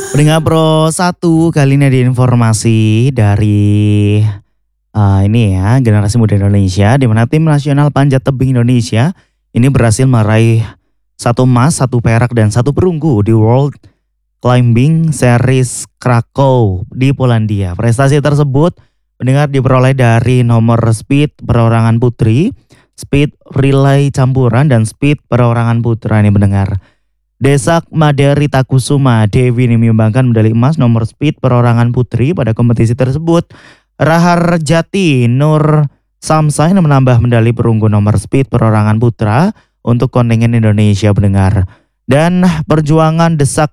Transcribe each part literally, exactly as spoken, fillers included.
Pendengar Pro satu, kali ini ada informasi dari eh, ini ya, generasi muda Indonesia, di mana tim nasional panjat tebing Indonesia ini berhasil meraih satu emas, satu perak dan satu perunggu di World Climbing Series Krakow di Polandia. Prestasi tersebut pendengar diperoleh dari nomor speed perorangan putri, speed relay campuran dan speed perorangan putra ini mendengar. Desak Made Rita Kusuma Dewi ini menyumbangkan medali emas nomor speed perorangan putri pada kompetisi tersebut. Rahar Jati Nur Samsa yang menambah medali perunggu nomor speed perorangan putra untuk kontingen Indonesia pendengar. Dan perjuangan Desak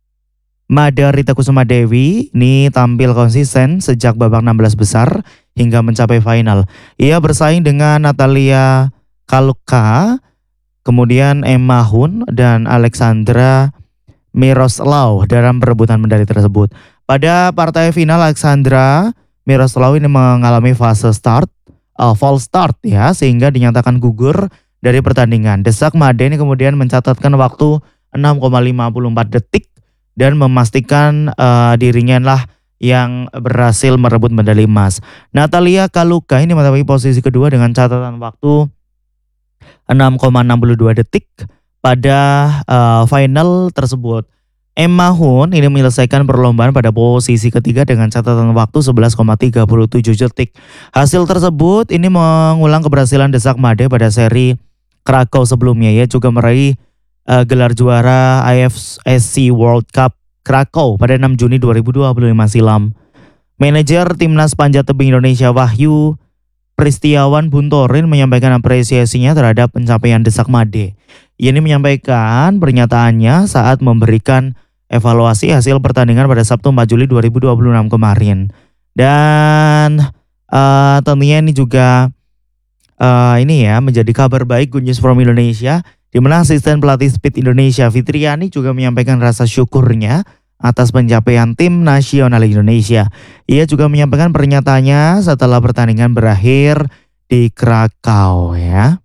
Made Rita Kusuma Dewi ini tampil konsisten sejak babak enam belas besar hingga mencapai final. Ia bersaing dengan Natalia Kaluka, kemudian Emma Hun dan Alexandra Miroslav dalam perebutan medali tersebut. Pada partai final Alexandra Miroslav ini mengalami fase start, uh, false start ya, sehingga dinyatakan gugur dari pertandingan. Desak Made ini kemudian mencatatkan waktu enam koma lima empat detik dan memastikan uh, dirinya lah yang berhasil merebut medali emas. Natalia Kaluka ini mendapat posisi kedua dengan catatan waktu enam koma enam dua detik pada uh, final tersebut. Emma Hun ini menyelesaikan perlombaan pada posisi ketiga dengan catatan waktu sebelas koma tiga tujuh detik. Hasil tersebut ini mengulang keberhasilan Desak Made pada seri Krakow sebelumnya. Ia juga meraih uh, gelar juara I F S C World Cup Krakow pada enam Juni dua ribu dua puluh lima silam. Manajer Timnas Panjat Tebing Indonesia Wahyu Pristiawan Buntorin menyampaikan apresiasinya terhadap pencapaian Desak Made. Ia ini menyampaikan pernyataannya saat memberikan evaluasi hasil pertandingan pada Sabtu empat Juli dua ribu dua puluh enam kemarin. Dan uh, tentunya ini juga uh, ini ya menjadi kabar baik, good news from Indonesia, di mana asisten pelatih Speed Indonesia Fitriani juga menyampaikan rasa syukurnya atas pencapaian tim nasional Indonesia. Ia juga menyampaikan pernyataannya setelah pertandingan berakhir di Krakow ya.